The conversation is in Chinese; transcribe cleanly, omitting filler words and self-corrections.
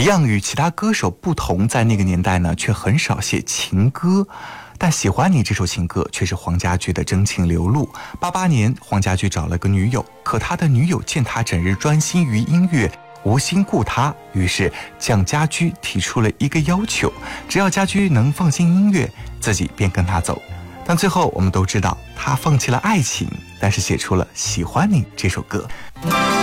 样与其他歌手不同，在那个年代呢，却很少写情歌。但《喜欢你》这首情歌却是黄家驹的真情流露。88年，黄家驹找了个女友，可他的女友见他整日专心于音乐，无心顾他，于是向家驹提出了一个要求，只要家驹能放心音乐，自己便跟他走。但最后我们都知道，他放弃了爱情，但是写出了《喜欢你》这首歌。